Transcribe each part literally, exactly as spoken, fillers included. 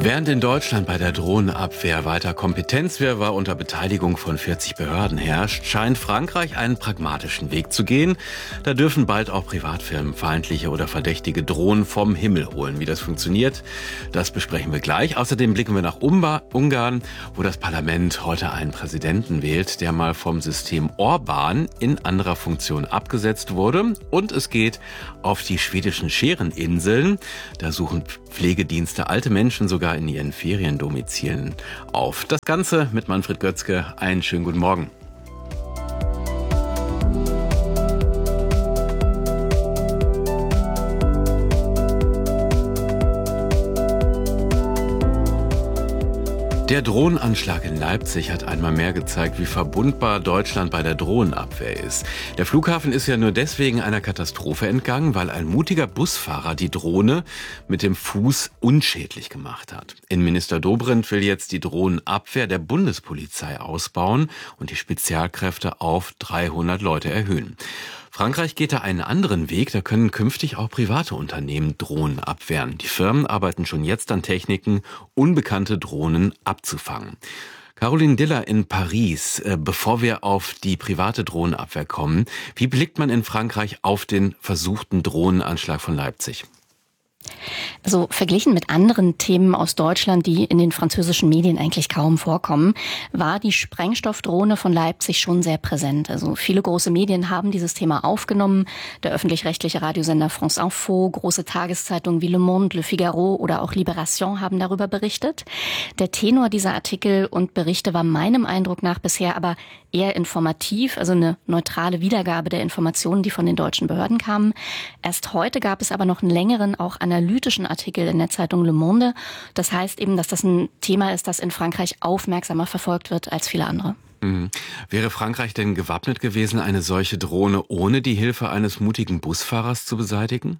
Während in Deutschland bei der Drohnenabwehr weiter Kompetenzwirrwarr unter Beteiligung von vierzig Behörden herrscht, scheint Frankreich einen pragmatischen Weg zu gehen. Da dürfen bald auch Privatfirmen feindliche oder verdächtige Drohnen vom Himmel holen. Wie das funktioniert, das besprechen wir gleich. Außerdem blicken wir nach Ungarn, wo das Parlament heute einen Präsidenten wählt, der mal vom System Orbán in anderer Funktion abgesetzt wurde. Und es geht auf die schwedischen Schäreninseln. Da suchen Pflegedienste alte Menschen sogar in ihren Feriendomizilen auf. Das Ganze mit Manfred Götzke. Einen schönen guten Morgen. Der Drohnenanschlag in Leipzig hat einmal mehr gezeigt, wie verbundbar Deutschland bei der Drohnenabwehr ist. Der Flughafen ist ja nur deswegen einer Katastrophe entgangen, weil ein mutiger Busfahrer die Drohne mit dem Fuß unschädlich gemacht hat. Innenminister Dobrindt will jetzt die Drohnenabwehr der Bundespolizei ausbauen und die Spezialkräfte auf dreihundert Leute erhöhen. Frankreich geht da einen anderen Weg, da können künftig auch private Unternehmen Drohnen abwehren. Die Firmen arbeiten schon jetzt an Techniken, unbekannte Drohnen abzufangen. Caroline Diller in Paris, bevor wir auf die private Drohnenabwehr kommen, wie blickt man in Frankreich auf den versuchten Drohnenanschlag von Leipzig? Also verglichen mit anderen Themen aus Deutschland, die in den französischen Medien eigentlich kaum vorkommen, war die Sprengstoffdrohne von Leipzig schon sehr präsent. Also viele große Medien haben dieses Thema aufgenommen. Der öffentlich-rechtliche Radiosender France Info, große Tageszeitungen wie Le Monde, Le Figaro oder auch Libération haben darüber berichtet. Der Tenor dieser Artikel und Berichte war meinem Eindruck nach bisher aber eher informativ, also eine neutrale Wiedergabe der Informationen, die von den deutschen Behörden kamen. Erst heute gab es aber noch einen längeren, auch analytischen Artikel in der Zeitung Le Monde. Das heißt eben, dass das ein Thema ist, das in Frankreich aufmerksamer verfolgt wird als viele andere. Mhm. Wäre Frankreich denn gewappnet gewesen, eine solche Drohne ohne die Hilfe eines mutigen Busfahrers zu beseitigen?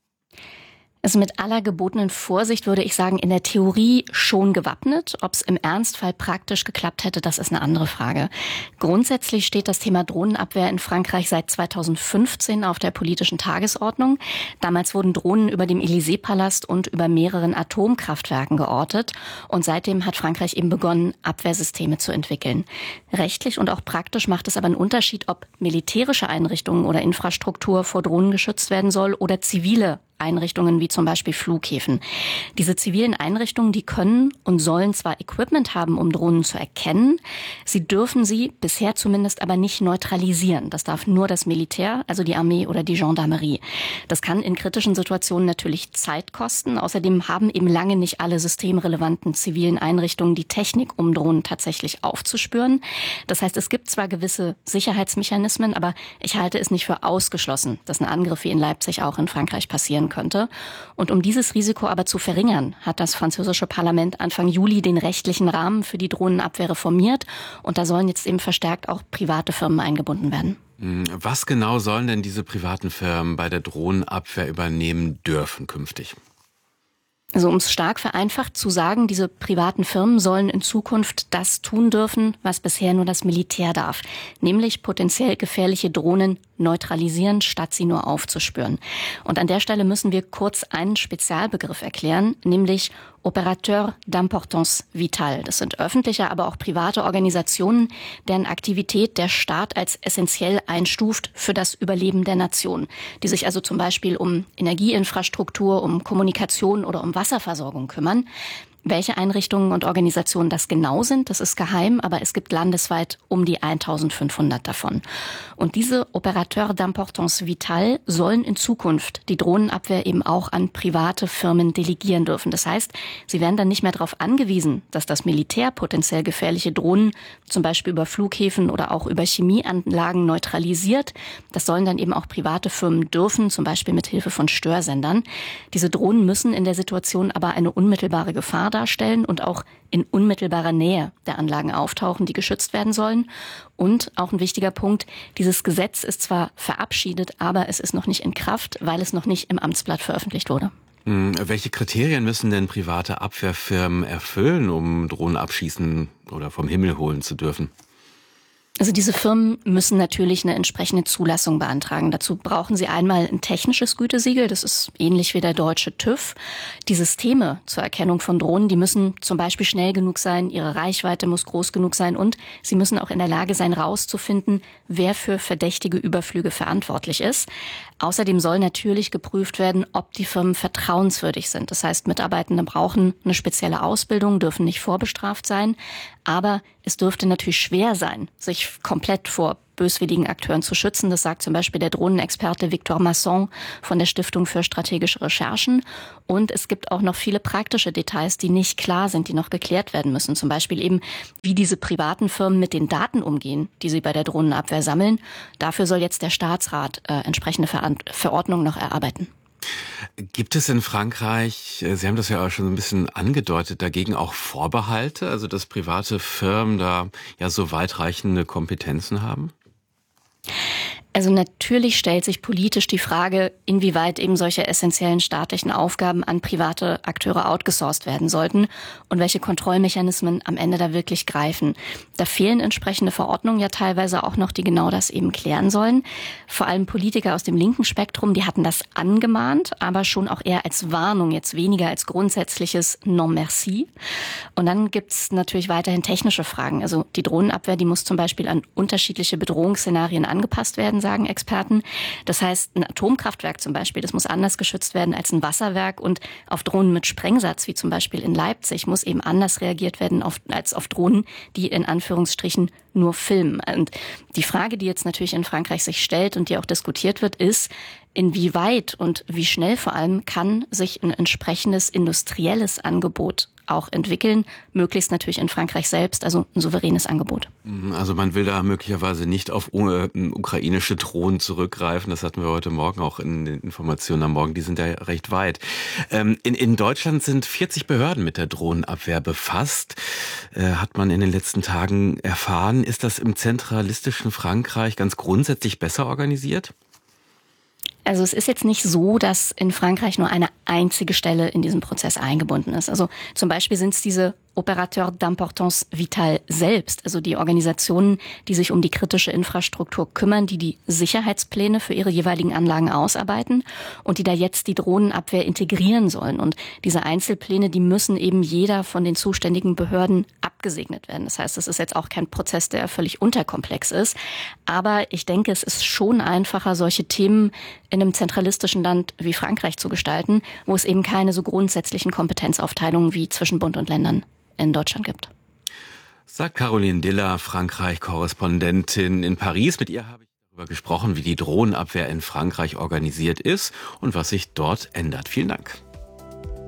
Also mit aller gebotenen Vorsicht würde ich sagen, in der Theorie schon gewappnet. Ob es im Ernstfall praktisch geklappt hätte, das ist eine andere Frage. Grundsätzlich steht das Thema Drohnenabwehr in Frankreich seit zweitausendfünfzehn auf der politischen Tagesordnung. Damals wurden Drohnen über dem Élysée-Palast und über mehreren Atomkraftwerken geortet. Und seitdem hat Frankreich eben begonnen, Abwehrsysteme zu entwickeln. Rechtlich und auch praktisch macht es aber einen Unterschied, ob militärische Einrichtungen oder Infrastruktur vor Drohnen geschützt werden soll oder zivile Einrichtungen wie zum Beispiel Flughäfen. Diese zivilen Einrichtungen, die können und sollen zwar Equipment haben, um Drohnen zu erkennen, sie dürfen sie bisher zumindest aber nicht neutralisieren. Das darf nur das Militär, also die Armee oder die Gendarmerie. Das kann in kritischen Situationen natürlich Zeit kosten. Außerdem haben eben lange nicht alle systemrelevanten zivilen Einrichtungen die Technik, um Drohnen tatsächlich aufzuspüren. Das heißt, es gibt zwar gewisse Sicherheitsmechanismen, aber ich halte es nicht für ausgeschlossen, dass ein Angriff wie in Leipzig auch in Frankreich passieren könnte. Und um dieses Risiko aber zu verringern, hat das französische Parlament Anfang Juli den rechtlichen Rahmen für die Drohnenabwehr reformiert. Und da sollen jetzt eben verstärkt auch private Firmen eingebunden werden. Was genau sollen denn diese privaten Firmen bei der Drohnenabwehr übernehmen dürfen künftig? Also um es stark vereinfacht zu sagen, diese privaten Firmen sollen in Zukunft das tun dürfen, was bisher nur das Militär darf, nämlich potenziell gefährliche Drohnen neutralisieren, statt sie nur aufzuspüren. Und an der Stelle müssen wir kurz einen Spezialbegriff erklären, nämlich Opérateur d'importance vitale. Das sind öffentliche, aber auch private Organisationen, deren Aktivität der Staat als essentiell einstuft für das Überleben der Nation, die sich also zum Beispiel um Energieinfrastruktur, um Kommunikation oder um Wasserversorgung kümmern. Welche Einrichtungen und Organisationen das genau sind, das ist geheim, aber es gibt landesweit um die eintausendfünfhundert davon. Und diese Opérateurs d'importance vitale sollen in Zukunft die Drohnenabwehr eben auch an private Firmen delegieren dürfen. Das heißt, sie werden dann nicht mehr darauf angewiesen, dass das Militär potenziell gefährliche Drohnen zum Beispiel über Flughäfen oder auch über Chemieanlagen neutralisiert. Das sollen dann eben auch private Firmen dürfen, zum Beispiel mit Hilfe von Störsendern. Diese Drohnen müssen in der Situation aber eine unmittelbare Gefahr darstellen und auch in unmittelbarer Nähe der Anlagen auftauchen, die geschützt werden sollen. Und auch ein wichtiger Punkt, dieses Gesetz ist zwar verabschiedet, aber es ist noch nicht in Kraft, weil es noch nicht im Amtsblatt veröffentlicht wurde. Hm, welche Kriterien müssen denn private Abwehrfirmen erfüllen, um Drohnen abschießen oder vom Himmel holen zu dürfen? Also diese Firmen müssen natürlich eine entsprechende Zulassung beantragen. Dazu brauchen sie einmal ein technisches Gütesiegel, das ist ähnlich wie der deutsche TÜV. Die Systeme zur Erkennung von Drohnen, die müssen zum Beispiel schnell genug sein, ihre Reichweite muss groß genug sein und sie müssen auch in der Lage sein, rauszufinden, wer für verdächtige Überflüge verantwortlich ist. Außerdem soll natürlich geprüft werden, ob die Firmen vertrauenswürdig sind. Das heißt, Mitarbeitende brauchen eine spezielle Ausbildung, dürfen nicht vorbestraft sein. Aber es dürfte natürlich schwer sein, sich komplett vor böswilligen Akteuren zu schützen. Das sagt zum Beispiel der Drohnenexperte Victor Masson von der Stiftung für strategische Recherchen. Und es gibt auch noch viele praktische Details, die nicht klar sind, die noch geklärt werden müssen. Zum Beispiel eben, wie diese privaten Firmen mit den Daten umgehen, die sie bei der Drohnenabwehr sammeln. Dafür soll jetzt der Staatsrat äh, entsprechende Ver- Verordnungen noch erarbeiten. Gibt es in Frankreich, Sie haben das ja auch schon ein bisschen angedeutet, dagegen auch Vorbehalte, also dass private Firmen da ja so weitreichende Kompetenzen haben? Also natürlich stellt sich politisch die Frage, inwieweit eben solche essentiellen staatlichen Aufgaben an private Akteure outgesourced werden sollten und welche Kontrollmechanismen am Ende da wirklich greifen. Da fehlen entsprechende Verordnungen ja teilweise auch noch, die genau das eben klären sollen. Vor allem Politiker aus dem linken Spektrum, die hatten das angemahnt, aber schon auch eher als Warnung, jetzt weniger als grundsätzliches Non merci. Und dann gibt's natürlich weiterhin technische Fragen. Also die Drohnenabwehr, die muss zum Beispiel an unterschiedliche Bedrohungsszenarien angepasst werden, sagen Experten. Das heißt, ein Atomkraftwerk zum Beispiel, das muss anders geschützt werden als ein Wasserwerk und auf Drohnen mit Sprengsatz, wie zum Beispiel in Leipzig, muss eben anders reagiert werden auf, als auf Drohnen, die in Anführungsstrichen nur filmen. Und die Frage, die jetzt natürlich in Frankreich sich stellt und die auch diskutiert wird, ist, inwieweit und wie schnell vor allem kann sich ein entsprechendes industrielles Angebot auch entwickeln, möglichst natürlich in Frankreich selbst, also ein souveränes Angebot. Also man will da möglicherweise nicht auf ukrainische Drohnen zurückgreifen, das hatten wir heute Morgen auch in den Informationen am Morgen, die sind ja recht weit. In, in Deutschland sind vierzig Behörden mit der Drohnenabwehr befasst, hat man in den letzten Tagen erfahren. Ist das im zentralistischen Frankreich ganz grundsätzlich besser organisiert? Also es ist jetzt nicht so, dass in Frankreich nur eine einzige Stelle in diesen Prozess eingebunden ist. Also zum Beispiel sind es diese Opérateur d'Importance Vitale selbst, also die Organisationen, die sich um die kritische Infrastruktur kümmern, die die Sicherheitspläne für ihre jeweiligen Anlagen ausarbeiten und die da jetzt die Drohnenabwehr integrieren sollen. Und diese Einzelpläne, die müssen eben jeder von den zuständigen Behörden abgesegnet werden. Das heißt, es ist jetzt auch kein Prozess, der völlig unterkomplex ist. Aber ich denke, es ist schon einfacher, solche Themen in einem zentralistischen Land wie Frankreich zu gestalten, wo es eben keine so grundsätzlichen Kompetenzaufteilungen wie zwischen Bund und Ländern in Deutschland gibt. Sagt Caroline Diller, Frankreich-Korrespondentin in Paris. Mit ihr habe ich darüber gesprochen, wie die Drohnenabwehr in Frankreich organisiert ist und was sich dort ändert. Vielen Dank.